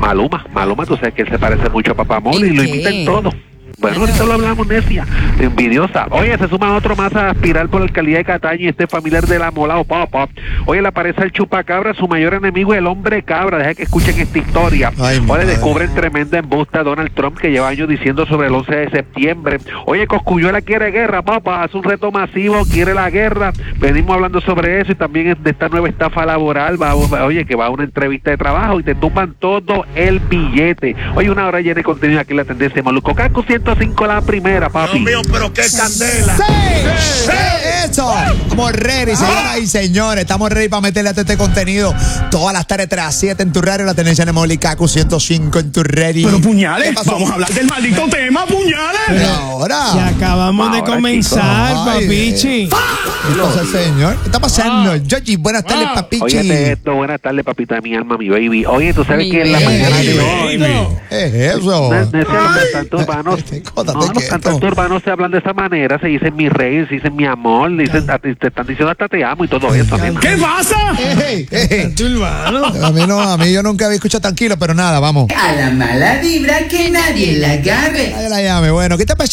Maluma, tú sabes que él se parece mucho a Papamole y lo imita en todo. Bueno, ahorita lo hablamos, necia, envidiosa. Oye, se suma otro más a aspirar por la alcaldía de Cataño y este familiar del amolado Papa. Oye, le aparece el chupacabra, su mayor enemigo, el hombre cabra. Deja que escuchen esta historia. Oye, descubren tremenda embusta a Donald Trump que lleva años diciendo sobre el 11 de septiembre. Oye, Cosculluela quiere guerra, papá, hace un reto masivo, quiere la guerra. Venimos hablando sobre eso y también de esta nueva estafa laboral. Oye, que va a una entrevista de trabajo y te tumban todo el billete. Oye, una hora llena de contenido aquí en la tendencia de Molusco. Caco 105 la primera, papi. Dios mío, pero qué candela. ¡Sí! ¡Eso! Estamos ready, señoras y señores. Estamos ready para meterle a este contenido todas las tardes 3 a 7 en tu radio. La tendencia de Molly Caco 105 en tu ready. Pero puñales, vamos a hablar del maldito tema, puñales. Pero ahora. Ya acabamos de comenzar, papichi. ¿Qué pasa, señor? ¿Qué está pasando? Georgie, buenas tardes, papichi. Oye, esto, buenas tardes, papita de mi alma, mi baby. Oye, tú sabes que en la mañana de hoy. ¿Qué es eso? Los cantantes urbanos, los cantantes urbanos se hablan de esa manera, se dicen mi rey, se dicen mi amor, dicen, te están diciendo hasta te amo y todo eso. ¿Qué pasa? A mí yo nunca había escuchado tranquilo, pero nada, vamos. A la mala vibra que nadie la agarre. Nadie la llame. Bueno, ¿qué está pasando?